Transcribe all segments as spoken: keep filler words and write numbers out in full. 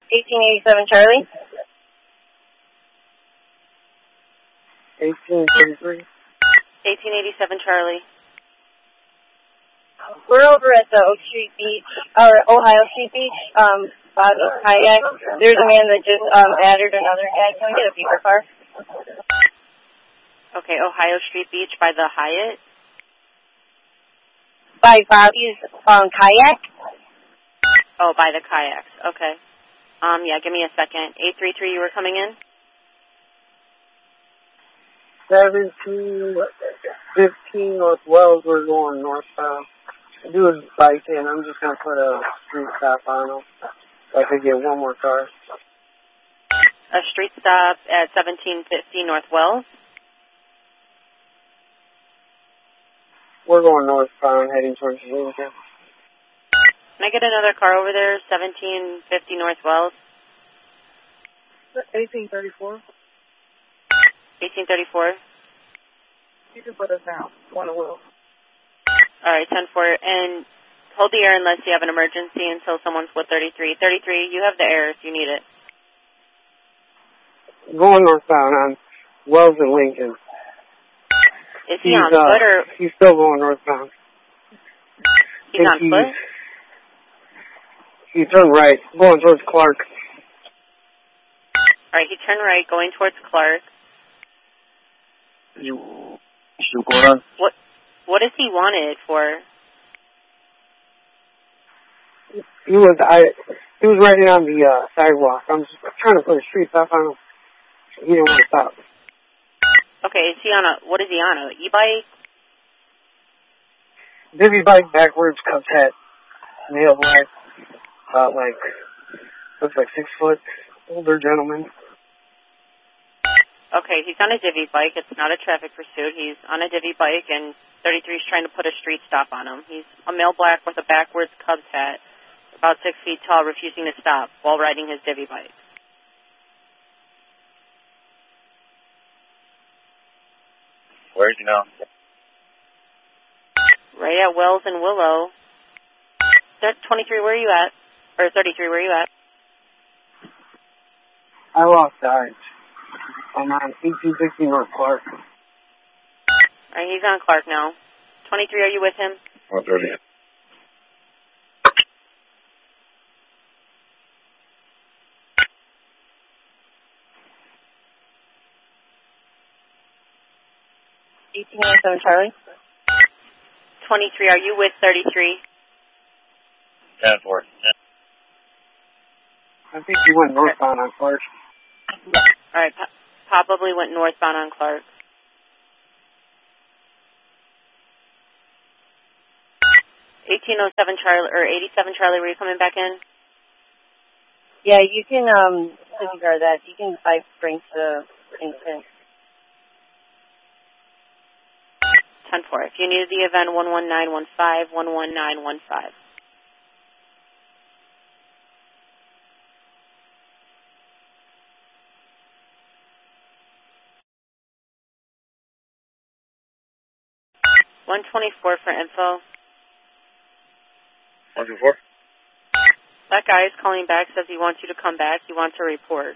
eighteen eighty-seven Charlie. eighteen thirty-three. eighteen eighty-seven Charlie. We're over at the Oak Street Beach, or Ohio Street Beach, um, by the kayak. There's a man that just um, added another guy. Can we get a paper car? Okay, Ohio Street Beach by the Hyatt. By Bobby's um, kayak. Oh, by the kayaks. Okay. Um, yeah, give me a second. eight three three, you were coming in? seventeen fifteen North Wells, we're going northbound. Do his bike in. I'm just going to put a street stop on him so I could get one more car. A street stop at seventeen fifty North Wells? We're going northbound, heading towards Lincoln. Can I get another car over there, seventeen fifty North Wells? eighteen thirty-four. eighteen thirty-four. You can put us down. One will. All right, ten four. And hold the air unless you have an emergency until someone's with thirty-three. thirty-three, you have the air if you need it. Going northbound on Wells and Lincoln. Is he he's, on uh, foot or? He's still going northbound. He's on he's, foot? He turned right, going towards Clark. All right, he turned right, going towards Clark. You, you going on? What? What does he want it for? He was I. He was riding on the uh, sidewalk. I'm just trying to put a street stop on him. He didn't want to stop. Okay, is he on a? What is he on? A e-bike? Divvy bike backwards, Cubs hat, nail black, about like looks like six foot, older gentleman. Okay, he's on a divvy bike. It's not a traffic pursuit. He's on a divvy bike, and thirty-three is trying to put a street stop on him. He's a male black with a backwards Cubs hat, about six feet tall, refusing to stop while riding his divvy bike. Where is he now? Right at Wells and Willow. twenty-three, where are you at? Or thirty-three, where are you at? I lost eyes. I'm on eighteen sixty North Clark. All right, he's on Clark now. twenty-three, are you with him? one thirty. eighteen eighty-seven Charlie. twenty-three, are you with thirty-three? ten four. I think he went northbound on Clark. All right, po- probably went northbound on Clark. eighteen oh seven Charlie, or eighty-seven Charlie, were you coming back in? Yeah, you can um disregard that. You can five bring to instant. ten four. If you needed the event, one one nine one five, one one nine one five. one twenty-four for info. one two four. That guy is calling back, says he wants you to come back. He wants a report.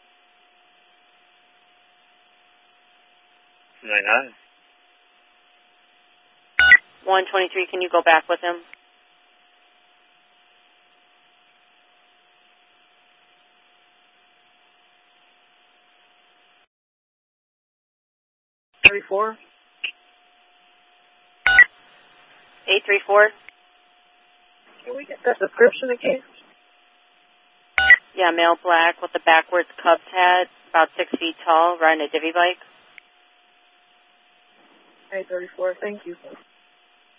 nine nine. one twenty-three, can you go back with him? thirty-four. eight three four? Can we get that description again? Yeah, male black with a backwards Cubs hat, about six feet tall, riding a divvy bike. eight thirty-four, thank you.